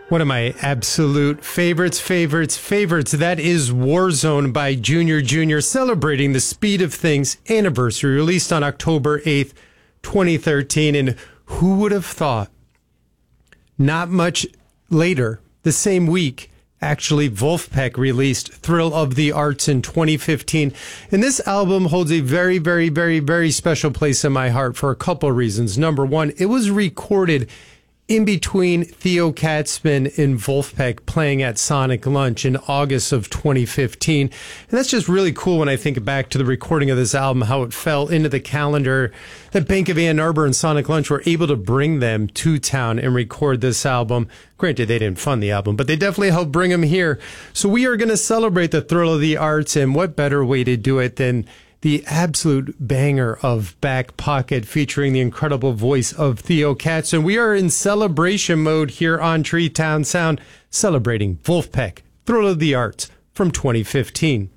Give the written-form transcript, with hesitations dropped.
One of my absolute favorites. That is Warzone by Junior Jr. celebrating the Speed of Things anniversary, released on October 8th, 2013. And who would have thought? Not much later, the same week, actually, Vulfpeck released Thrill of the Arts in 2015. And this album holds a very, very, very, very special place in my heart for a couple of reasons. Number one, it was recorded in between Theo Katzman and Vulfpeck playing at Sonic Lunch in August of 2015. And that's just really cool when I think back to the recording of this album, how it fell into the calendar that Bank of Ann Arbor and Sonic Lunch were able to bring them to town and record this album. Granted, they didn't fund the album, but they definitely helped bring them here. So we are going to celebrate the Thrill of the Arts, and what better way to do it than the absolute banger of Back Pocket featuring the incredible voice of Theo Katzman. We are in celebration mode here on Tree Town Sound, celebrating Vulfpeck, Thrill of the Arts from 2015.